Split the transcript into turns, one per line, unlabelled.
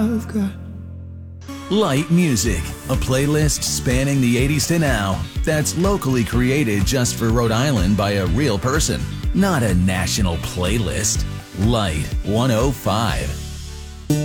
I've got.
Light Music, a playlist spanning the 80s to now that's locally created just for Rhode Island by a real person, not a national playlist. Light 105.